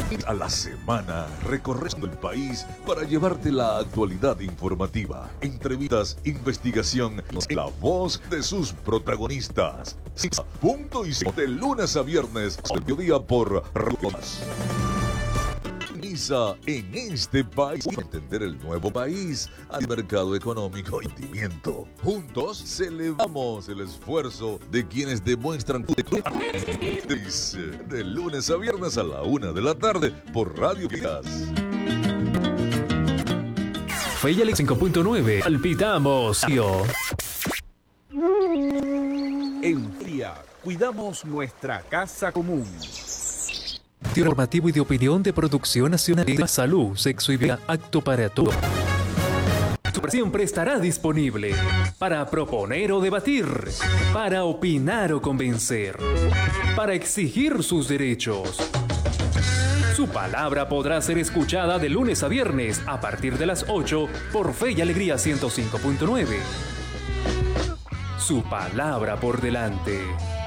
A la semana recorriendo el país para llevarte la actualidad informativa, entrevistas, investigación, la voz de sus protagonistas. Punto y de lunes a viernes, al mediodía por Rutas. En este país, entender el nuevo país al mercado económico y sentimiento. Juntos celebramos el esfuerzo de quienes demuestran de lunes a viernes a la 1 de la tarde por Radio Vidas. Feyale 5.9, palpitamos. En FIA, cuidamos nuestra casa común. Informativo y de opinión de Producción Nacional de Salud, Sexo y Vida, apto para todo. Siempre estará disponible para proponer o debatir, para opinar o convencer, para exigir sus derechos. Su palabra podrá ser escuchada de lunes a viernes a partir de las 8 por Fe y Alegría 105.9. Su palabra por delante.